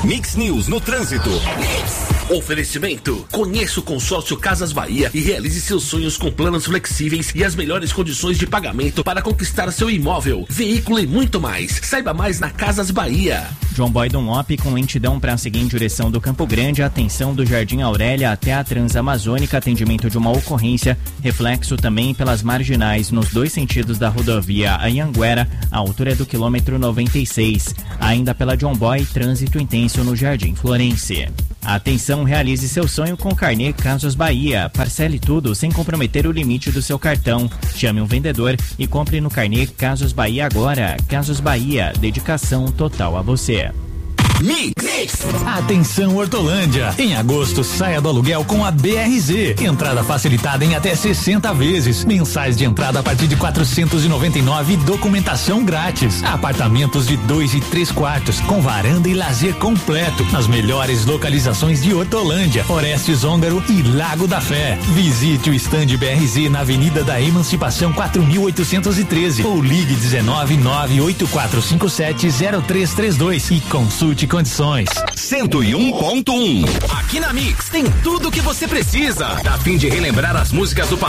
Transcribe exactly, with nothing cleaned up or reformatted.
Mix News no trânsito. Oferecimento. Conheça o consórcio Casas Bahia e realize seus sonhos com planos flexíveis e as melhores condições de pagamento para conquistar seu imóvel, veículo e muito mais. Saiba mais na Casas Bahia. João Boy Dunlop com lentidão para seguir em direção do Campo Grande, atenção do Jardim Aurélia até a Transamazônica, atendimento de uma ocorrência, reflexo também pelas marginais nos dois sentidos da rodovia Anhanguera, a altura é do quilômetro noventa e seis. Ainda pela João Boy, trânsito intenso no Jardim Florense. Atenção, realize seu sonho com o carnê Casas Bahia. Parcele tudo sem comprometer o limite do seu cartão. Chame um vendedor e compre no carnê Casas Bahia agora. Casas Bahia, dedicação total a você. Mix. Atenção Hortolândia, em agosto saia do aluguel com a B R Z, entrada facilitada em até sessenta vezes, mensais de entrada a partir de quatrocentos e noventa e nove, documentação grátis, apartamentos de dois e três quartos com varanda e lazer completo, nas melhores localizações de Hortolândia, Orestes Húngaro e Lago da Fé. Visite o estande B R Z na Avenida da Emancipação quatro mil oitocentos e treze ou ligue dezenove nove oito quatro cinco sete zero três três dois e consulte condições. cento e um ponto um. Aqui na Mix tem tudo o que você precisa. Tá a fim de relembrar as músicas do passado?